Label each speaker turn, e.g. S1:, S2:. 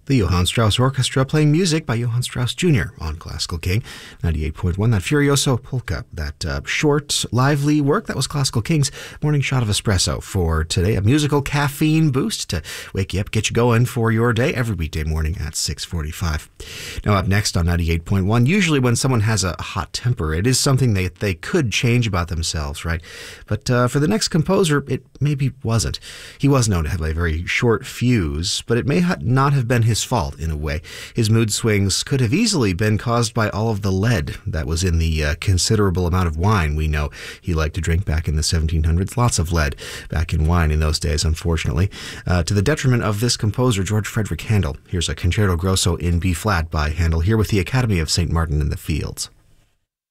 S1: The Johann Strauss Orchestra playing music by Johann Strauss Jr. on Classical King 98.1. That Furioso Polka, that short, lively work, that was Classical King's morning shot of espresso for today. A musical caffeine boost to wake you up, get you going for your day every weekday morning at 6:45. Now up next on 98.1, usually when someone has a hot temper, it is something they could change about themselves, right? But for the next composer, it maybe wasn't. He was known to have a very short fuse, but it may not have been his fault in a way. His mood swings could have easily been caused by all of the lead that was in the considerable amount of wine we know he liked to drink back in the 1700s. Lots of lead back in wine in those days, unfortunately, to the detriment of this composer, George Frederick Handel. Here's a Concerto Grosso in B-flat by Handel, here with the Academy of St. Martin in the Fields.